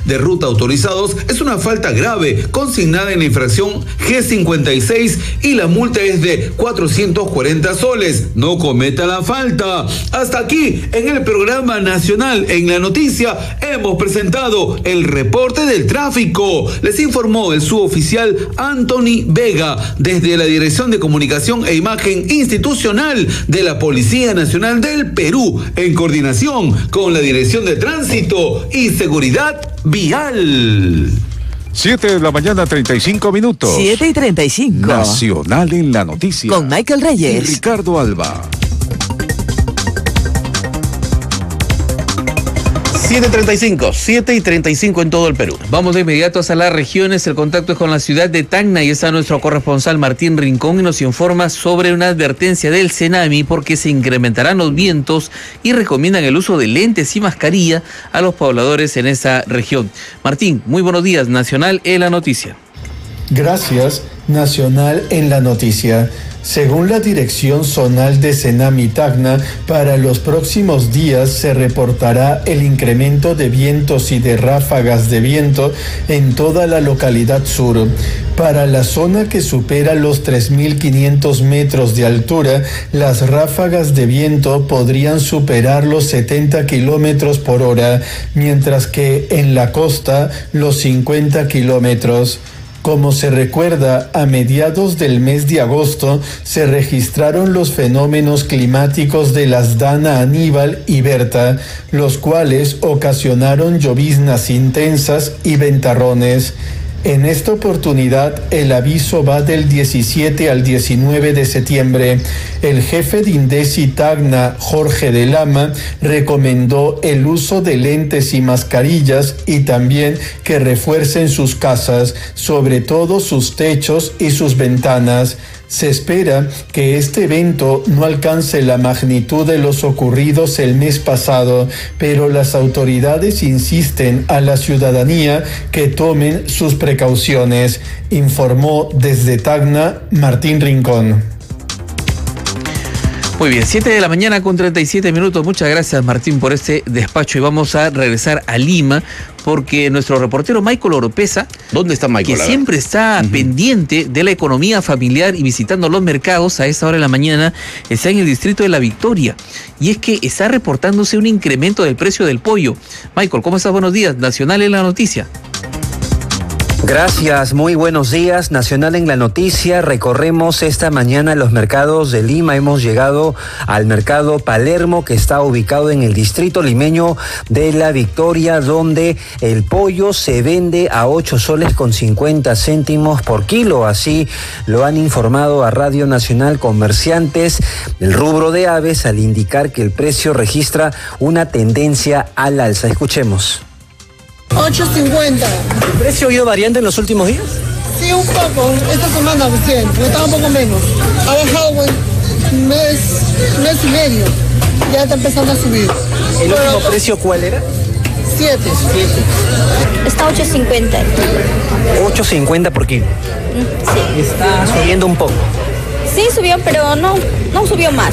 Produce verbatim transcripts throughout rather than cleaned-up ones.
de ruta autorizados es una falta grave consignada en la infracción G cincuenta y seis y la multa es de cuatrocientos cuarenta soles. No cometa la falta. Hasta aquí en el programa nacional En la Noticia hemos presentado el reporte del tráfico. Les informó el suboficial Anthony Vega desde la Dirección de Comunicación e Imagen Institucional de la Policía Nacional del Perú, en coordinación con la Dirección de Tránsito y Seguridad Vial. Siete de la mañana, treinta y cinco minutos. Siete y treinta y cinco. Nacional en la Noticia. Con Michael Reyes y Ricardo Alba. siete y treinta y cinco, siete y treinta y cinco en todo el Perú. Vamos de inmediato a las regiones. El contacto es con la ciudad de Tacna y está nuestro corresponsal Martín Rincón y nos informa sobre una advertencia del Senami porque se incrementarán los vientos y recomiendan el uso de lentes y mascarilla a los pobladores en esa región. Martín, muy buenos días. Nacional en la Noticia. Gracias, Nacional en la Noticia. Según la Dirección Zonal de Senami Tacna, para los próximos días se reportará el incremento de vientos y de ráfagas de viento en toda la localidad sur. Para la zona que supera los tres mil quinientos metros de altura, las ráfagas de viento podrían superar los setenta kilómetros por hora, mientras que en la costa los cincuenta kilómetros. Como se recuerda, a mediados del mes de agosto se registraron los fenómenos climáticos de las Dana Aníbal y Berta, los cuales ocasionaron lloviznas intensas y ventarrones. En esta oportunidad, el aviso va del diecisiete al diecinueve de septiembre. El jefe de INDECI Tacna, Jorge de Lama, recomendó el uso de lentes y mascarillas y también que refuercen sus casas, sobre todo sus techos y sus ventanas. Se espera que este evento no alcance la magnitud de los ocurridos el mes pasado, pero las autoridades insisten a la ciudadanía que tomen sus precauciones, informó desde Tacna Martín Rincón. Muy bien, siete de la mañana con treinta y siete minutos. Muchas gracias, Martín, por este despacho. Y vamos a regresar a Lima porque nuestro reportero Michael Oropesa, ¿dónde está Michael? Que siempre está uh-huh. pendiente de la economía familiar y visitando los mercados a esta hora de la mañana, está en el distrito de La Victoria. Y es que está reportándose un incremento del precio del pollo. Michael, ¿cómo estás? Buenos días. Nacional en la Noticia. Gracias, muy buenos días. Nacional en la Noticia. Recorremos esta mañana los mercados de Lima. Hemos llegado al mercado Palermo, que está ubicado en el distrito limeño de La Victoria, donde el pollo se vende a ocho soles con cincuenta céntimos por kilo. Así lo han informado a Radio Nacional comerciantes del rubro de aves al indicar que el precio registra una tendencia al alza. Escuchemos. ocho cincuenta. ¿El precio ha ido variando en los últimos días? Sí, un poco. Esta semana recién, pero estaba un poco menos. Ha bajado un mes, mes y medio. Ya está empezando a subir. ¿El pero, último precio cuál era? Siete. Siete. Está ocho cincuenta. ocho cincuenta por kilo. Sí. Está subiendo un poco. Sí, subió, pero no, no subió más.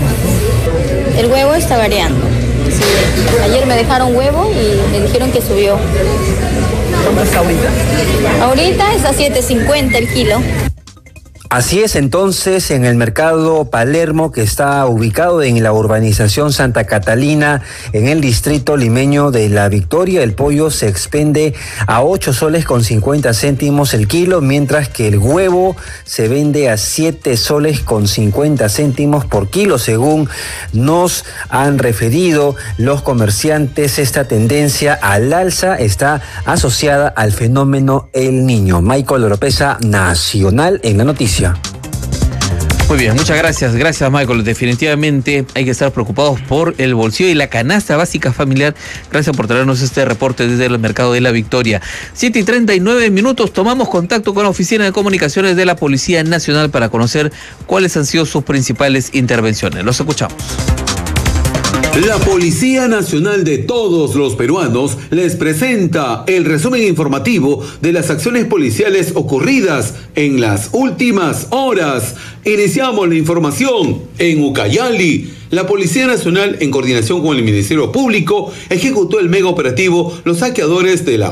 El huevo está variando. Sí, ayer me dejaron huevo y me dijeron que subió. ¿Cuánto está ahorita? Ahorita está siete cincuenta el kilo. Así es, entonces, en el mercado Palermo, que está ubicado en la urbanización Santa Catalina, en el distrito limeño de La Victoria, el pollo se expende a ocho soles con cincuenta céntimos el kilo, mientras que el huevo se vende a siete soles con cincuenta céntimos por kilo, según nos han referido los comerciantes. Esta tendencia al alza está asociada al fenómeno El Niño. Michael Oropesa, Nacional en la Noticia. Muy bien, muchas gracias, gracias Michael. Definitivamente hay que estar preocupados por el bolsillo y la canasta básica familiar. Gracias por traernos este reporte desde el mercado de La Victoria. siete y treinta y nueve minutos, tomamos contacto con la Oficina de Comunicaciones de la Policía Nacional para conocer cuáles han sido sus principales intervenciones. Los escuchamos. La Policía Nacional de todos los peruanos les presenta el resumen informativo de las acciones policiales ocurridas en las últimas horas. Iniciamos la información en Ucayali. La Policía Nacional, en coordinación con el Ministerio Público, ejecutó el mega operativo Los Saqueadores de la